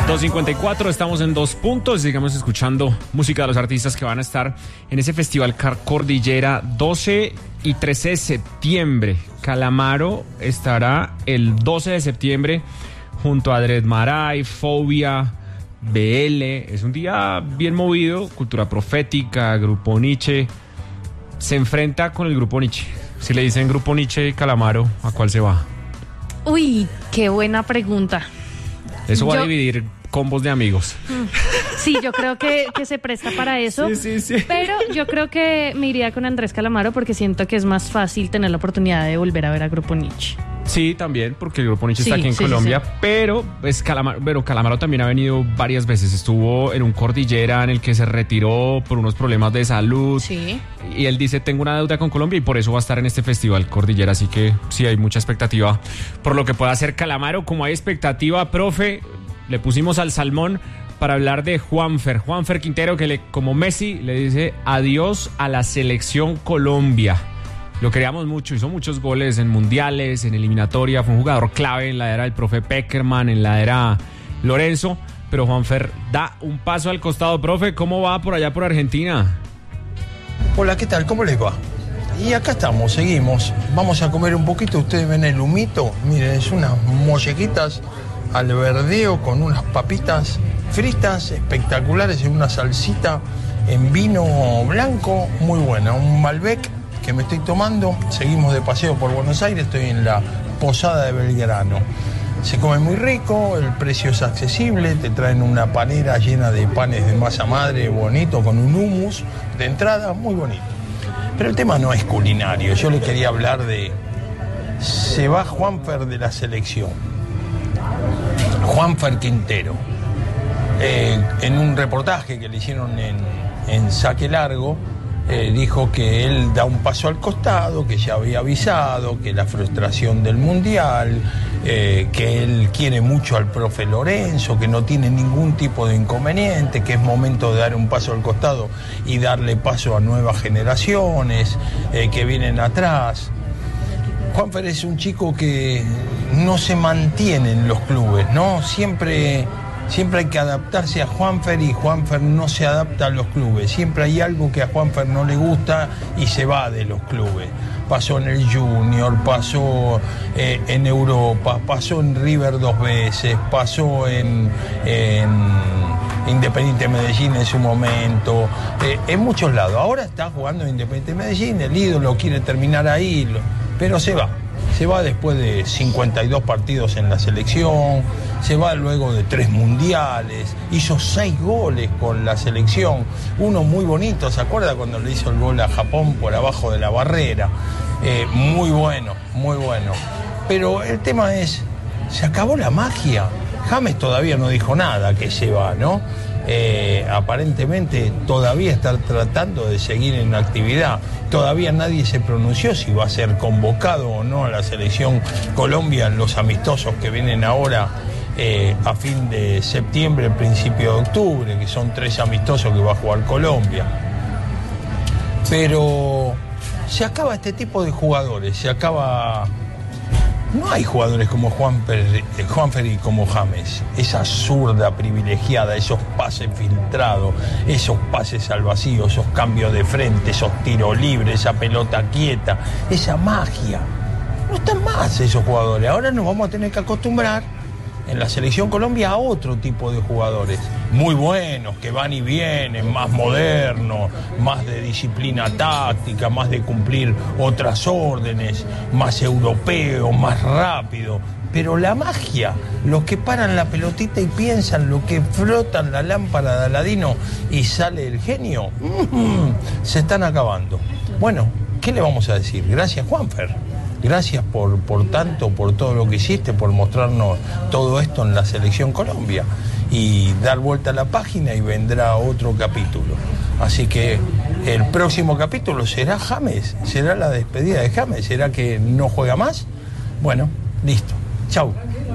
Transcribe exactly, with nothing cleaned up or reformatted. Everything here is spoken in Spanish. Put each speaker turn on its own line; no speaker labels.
dos cincuenta y cuatro, estamos en Dos Puntos. Sigamos escuchando música de los artistas que van a estar en ese festival Car Cordillera doce y trece de septiembre. Calamaro estará el doce de septiembre junto a Dred Maray, Fobia, B L. Es un día bien movido. Cultura Profética, Grupo Nietzsche. Se enfrenta con el Grupo Nietzsche. Si le dicen Grupo Nietzsche, Calamaro, ¿a cuál se va?
Uy, qué buena pregunta.
Eso va
yo,
a dividir combos de amigos.
Sí, yo creo que, que se presta para eso.
Sí, sí, sí.
Pero yo creo que me iría con Andrés Calamaro porque siento que es más fácil tener la oportunidad de volver a ver a Grupo Nietzsche.
Sí, también, porque el Grupo Nietzsche
Sí,
está aquí en
sí,
Colombia,
sí, sí.
pero pues Calamaro, pero Calamaro también ha venido varias veces. Estuvo en un Cordillera en el que se retiró por unos problemas de salud.
Sí.
Y él dice, tengo una deuda con Colombia y por eso va a estar en este festival Cordillera. Así que sí, hay mucha expectativa por lo que pueda hacer Calamaro. Como hay expectativa, profe, le pusimos al salmón para hablar de Juanfer. Juanfer Quintero, que le, como Messi le dice adiós a la selección Colombia. Lo queríamos mucho, hizo muchos goles en mundiales, en eliminatoria, fue un jugador clave en la era del profe Peckerman, en la era Lorenzo, pero Juanfer da un paso al costado. Profe, ¿cómo va por allá por Argentina?
Hola, ¿qué tal? ¿Cómo les va? Y acá estamos, seguimos. Vamos a comer un poquito, ustedes ven el humito, miren, es unas mollequitas al verdeo con unas papitas fritas espectaculares en una salsita en vino blanco, muy buena, un Malbec que me estoy tomando. Seguimos de paseo por Buenos Aires, estoy en la Posada de Belgrano. Se come muy rico, el precio es accesible, te traen una panera llena de panes de masa madre, bonito, con un hummus de entrada, muy bonito. Pero el tema no es culinario, yo le quería hablar de... Se va Juanfer de la selección. Juanfer Quintero. Eh, en un reportaje que le hicieron en, en Saque Largo, Eh, dijo que él da un paso al costado, que ya había avisado, que la frustración del Mundial, eh, que él quiere mucho al profe Lorenzo, que no tiene ningún tipo de inconveniente, que es momento de dar un paso al costado y darle paso a nuevas generaciones eh, que vienen atrás. Juanfer es un chico que no se mantiene en los clubes, ¿no? Siempre... Siempre hay que adaptarse a Juanfer y Juanfer no se adapta a los clubes. Siempre hay algo que a Juanfer no le gusta y se va de los clubes. Pasó en el Junior, pasó eh, en Europa, pasó en River dos veces, pasó en, en Independiente Medellín en su momento, eh, en muchos lados. Ahora está jugando en Independiente Medellín, el ídolo quiere terminar ahí, pero se va. Se va después de cincuenta y dos partidos en la selección, se va luego de tres mundiales, hizo seis goles con la selección, uno muy bonito, ¿se acuerda cuando le hizo el gol a Japón por abajo de la barrera? Eh, muy bueno, muy bueno. Pero el tema es, ¿se acabó la magia? James todavía no dijo nada que se va, ¿no? Eh, aparentemente todavía está tratando de seguir en actividad. Todavía nadie se pronunció si va a ser convocado o no a la selección Colombia en los amistosos que vienen ahora eh, a fin de septiembre, principio de octubre, que son tres amistosos que va a jugar Colombia. Pero se acaba este tipo de jugadores, se acaba... No hay jugadores como Juanfer, Juanfer y como James. Esa zurda privilegiada, esos pases filtrados, esos pases al vacío, esos cambios de frente, esos tiros libres, esa pelota quieta, esa magia. No están más esos jugadores. Ahora nos vamos a tener que acostumbrar en la selección Colombia a otro tipo de jugadores. Muy buenos, que van y vienen, más modernos, más de disciplina táctica, más de cumplir otras órdenes, más europeos, más rápido. Pero la magia, los que paran la pelotita y piensan, los que flotan la lámpara de Aladino y sale el genio, mmm, se están acabando. Bueno, ¿qué le vamos a decir? Gracias, Juanfer. Gracias por, por tanto, por todo lo que hiciste, por mostrarnos todo esto en la selección Colombia. Y dar vuelta a la página y vendrá otro capítulo. Así que el próximo capítulo será James, será la despedida de James, será que no juega más. Bueno, listo. Chau.